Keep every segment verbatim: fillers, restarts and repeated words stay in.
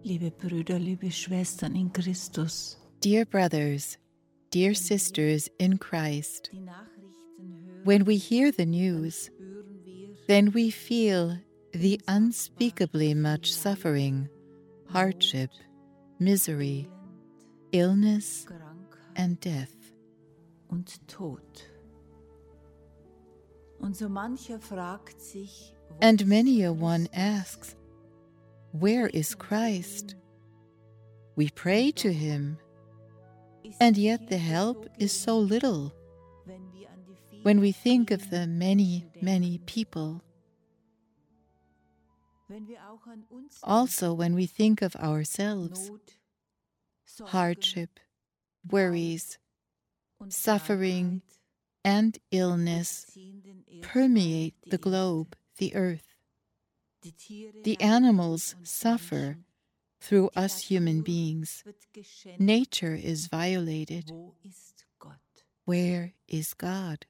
Liebe Brüder, liebe Schwestern in Christus. Dear brothers, dear sisters in Christ, when we hear the news, then we feel the unspeakably much suffering, hardship, misery, illness, and death. Und Tod. Und so mancher fragt sich, And many a one asks, where is Christ? We pray to him, and yet the help is so little. When we think of the many, many people, also when we think of ourselves, hardship, worries, suffering, and illness permeate the globe, the earth. The animals suffer through us human beings. Nature is violated. Where is God?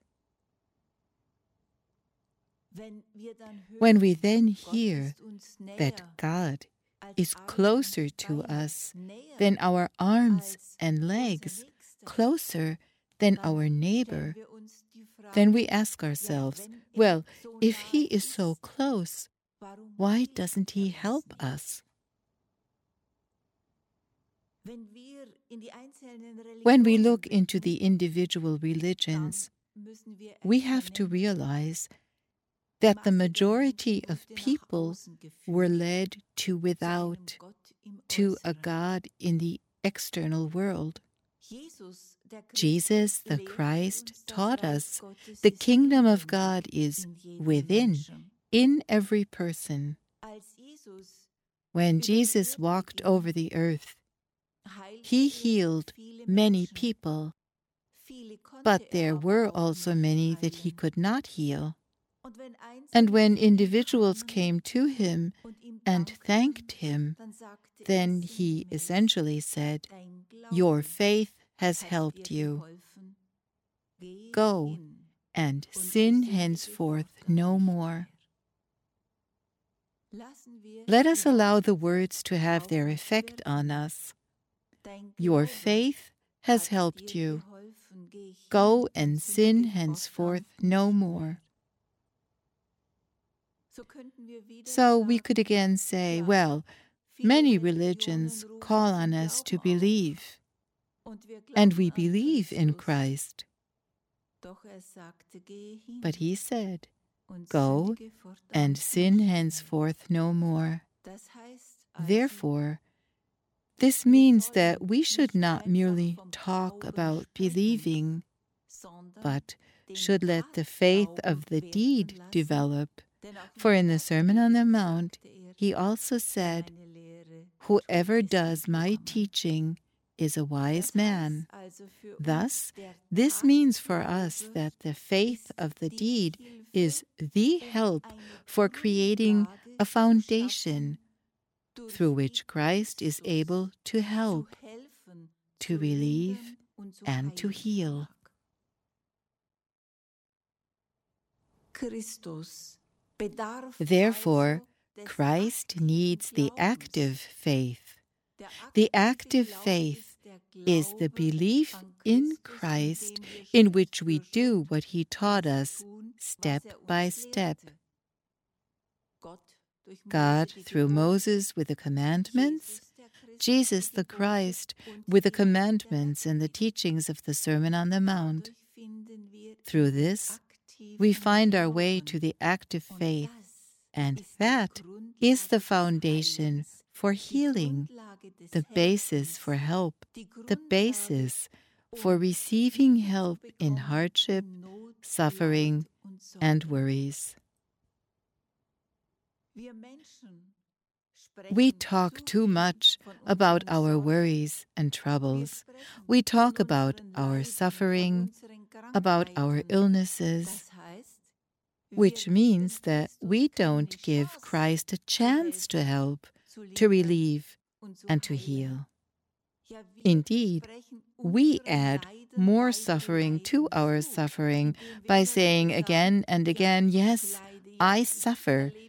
When we then hear that God is closer to us than our arms and legs, closer than our neighbor, then we ask ourselves, well, if he is so close, why doesn't he help us? When we look into the individual religions, we have to realize that the majority of people were led to without, to a God in the external world. Jesus, the Christ, taught us the kingdom of God is within, in every person. When Jesus walked over the earth, he healed many people, but there were also many that he could not heal. And when individuals came to him and thanked him, then he essentially said, "Your faith has helped you. Go and sin henceforth no more." Let us allow the words to have their effect on us. Your faith has helped you. Go and sin henceforth no more. So we could again say, well, many religions call on us to believe, and we believe in Christ. But he said, go and sin henceforth no more. Therefore, this means that we should not merely talk about believing, but should let the faith of the deed develop. For in the Sermon on the Mount, he also said, "Whoever does my teaching is a wise man." Thus, this means for us that the faith of the deed is the help for creating a foundation through which Christ is able to help, to relieve, and to heal. Therefore, Christ needs the active faith. The active faith is the belief in Christ in which we do what he taught us step by step. God through Moses with the commandments, Jesus the Christ with the commandments and the teachings of the Sermon on the Mount. Through this, we find our way to the active faith, and that is the foundation for healing, the basis for help, the basis for receiving help in hardship, suffering, and worries. We talk too much about our worries and troubles. We talk about our suffering, about our illnesses, which means that we don't give Christ a chance to help, to relieve, and to heal. Indeed, we add more suffering to our suffering by saying again and again, "Yes, I suffer.